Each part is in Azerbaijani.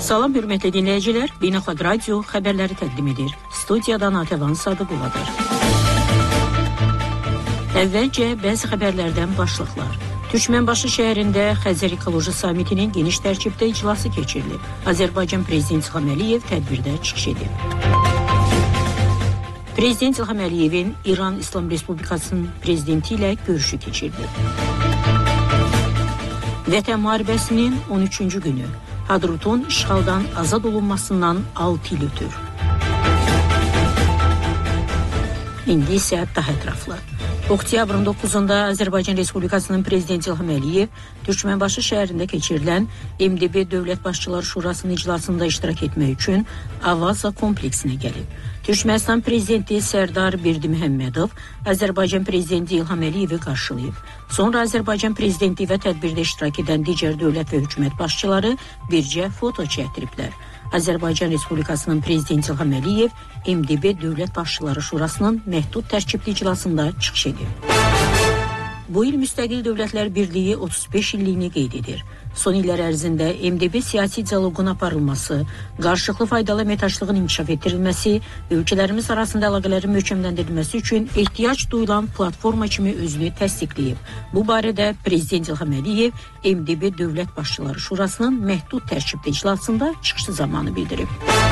Salam hörmətli dinləyicilər, Beynəlxalq Radio xəbərləri təqdim edir. Studiyadan Atəvan Sadıqovadır. Əvvəlcə bəzi xəbərlərdən başlıqlar. Türkmenbaşı şəhərində Xəzər Ekoloji Samitinin geniş tərkibdə iclası keçirilib. Azərbaycan Prezidenti İlham Əliyev tədbirdə çıxış edib. Prezident İlham Əliyevin İran İslam Respublikasının prezidenti ilə görüşü keçirilib. Vətən müharibəsinin 13-cü günü. Hadrutun işğaldan azad olunmasından 6 il ötür. İndi isə daha ətraflı. Oktyabrın 9-da Azərbaycan Respublikasının Prezidenti İlham Əliyev Türkmenbaşı şəhərində keçirilən MDB Dövlət Başçıları Şurasının iclasında iştirak etmək üçün Avaza kompleksinə gəlib. Türkmenistan Prezidenti Sərdar Berdiməhəmmədov Azərbaycan Prezidenti İlham Əliyevi qarşılayıb. Sonra Azərbaycan Prezidenti və tədbirdə iştirak edən digər dövlət və hökumət başçıları bircə foto çəkdiriblər. Azərbaycan Respublikasının Prezidenti İlham Əliyev MDB Dövlət Başçıları Şurasının məhdud tərkibli iclasında çıxış edib. Bu il Müstəqil Dövlətlər Birliyi 35 illiyini qeyd edir. Son illər ərzində MDB siyasi dialoqun aparılması, qarşılıqlı faydalı əməkdaşlığın inkişaf etdirilməsi, ölkələrimiz arasında əlaqələrin möhkəmləndirilməsi üçün ehtiyac duyulan platforma kimi özünü təsdiqləyib. Bu barədə Prezident İlham Əliyev MDB Dövlət Başçıları Şurasının məhdud tərkibli iclasında çıxışı zamanı bildirib.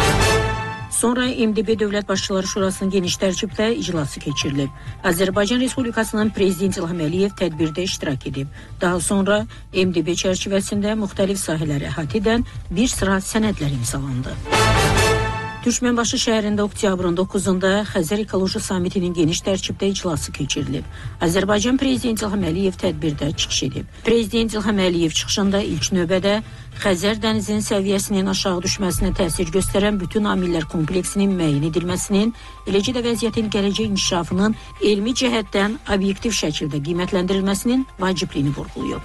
Sonra MDB Dövlət Başçıları Şurasının geniş tərkibdə iclası keçirilib. Azərbaycan Respublikasının Prezidenti İlham Əliyev tədbirdə iştirak edib. Daha sonra MDB çərçivəsində müxtəlif sahələri əhatə edən bir sıra sənədlər imzalandı. Türkmenbaşı şəhərində oktyabrın 9-da Xəzər Ekoloji Samitinin geniş tərkibdə iclası keçirilib. Azərbaycan Prezidenti İlham Əliyev tədbirdə çıxış edib. Prezident İlham Əliyev çıxışında ilk növbədə Xəzər dənizinin səviyyəsinin aşağı düşməsinə təsir göstərən bütün amillər kompleksinin müəyyən edilməsinin, eləcə də vəziyyətin gələcək inkişafının elmi cəhətdən obyektiv şəkildə qiymətləndirilməsinin vacibliyini vurğulayıb.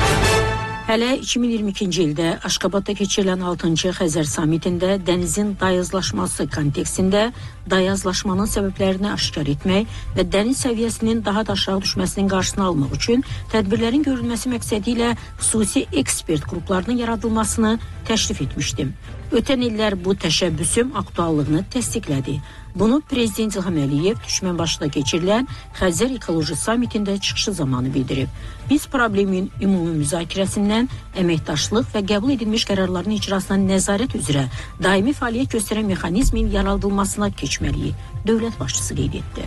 Hələ 2022-ci ildə Aşqabadda keçirilən 6-cı Xəzər samitində dənizin dayazlaşması kontekstində dayazlaşmanın səbəblərini aşkar etmək və dəniz səviyyəsinin daha da aşağı düşməsinin qarşısını almaq üçün tədbirlərin görülməsi məqsədi ilə xüsusi ekspert qruplarının yaradılmasını təklif etmişdim. Ötən illər bu təşəbbüsüm aktuallığını təsdiqlədi. Bunu Prezident İlham Əliyev Türkmenbaşıda keçirilən Xəzər Ekoloji Samitində çıxışı zamanı bildirib. Biz problemin ümumi müzakirəsindən əməkdaşlıq və qəbul edilmiş qərarların icrasına nəzarət üzrə daimi fəaliyyət göstərən mexanizmin yaradılmasına keçməliyik, dövlət başçısı qeyd etdi.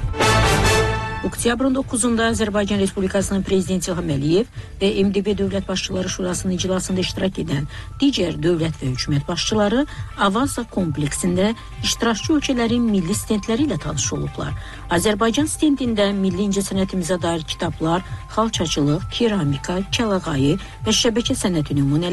Oktyabrın 9-da Azərbaycan Respublikasının Prezidenti İlham Əliyev və MDB Dövlət Başçıları Şurasının iclasında iştirak edən digər dövlət və hökumət başçıları Avaza kompleksində iştirakçı ölkələrin milli stendləri ilə tanış olublar. Azərbaycan stendində milli incəsənətimizə dair kitablar, xalçaçılıq, keramika, kəlağayı və şəbəkə sənəti nümunələri